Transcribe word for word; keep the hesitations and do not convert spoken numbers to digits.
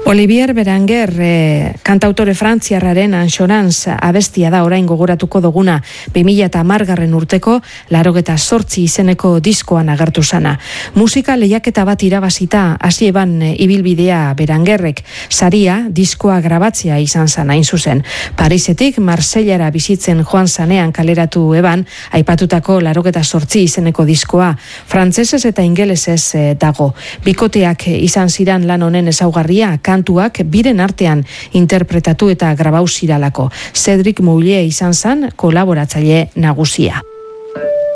Olivier Beranger, eh, kantautore frantziarraren Anxorans abestia da orain gogoratuko duguna bi mila hamargarren urteko laurogeta zortzi izeneko diskoan agertu sana. Musika lehiaketa bat irabazita hasi eban e, ibilbidea Berangerrek, saria diskoa grabatzea izan zan hain zuzen. Parisetik Marsellara bizitzen joan zanean kaleratu eban aipatutako laurogeta zortzi izeneko diskoa frantsesez eta ingelesez e, dago. Bikoteak e, izan ziran lan honen ezaugarria kantuak biren artean interpretatu eta grabau ziralako. Cedric Moulier izan zan kolaboratzaile nagusia.